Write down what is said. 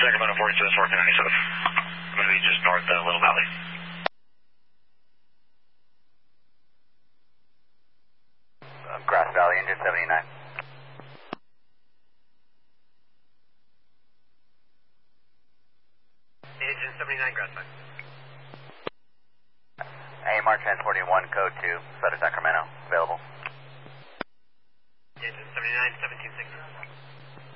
Sacramento 47, 1497. I'm going to be just north of Little Valley. Grass Valley, engine 79. Engine 79, Grass Valley. AMR transporting 1, code 2, Southern Sacramento, available. Engine 79, 1760.